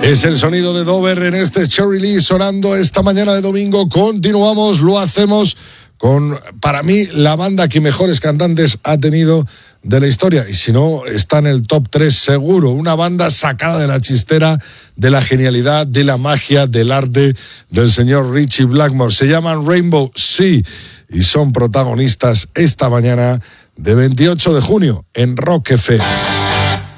Es el sonido de Dover en este Cherry Lee sonando esta mañana de domingo. Continuamos, lo hacemos con, para mí, la banda que mejores cantantes ha tenido de la historia. Y si no, está en el top 3 seguro. Una banda sacada de la chistera, de la genialidad, de la magia, del arte del señor Ritchie Blackmore. Se llaman Rainbow Sea y son protagonistas esta mañana de 28 de junio en Rock FM.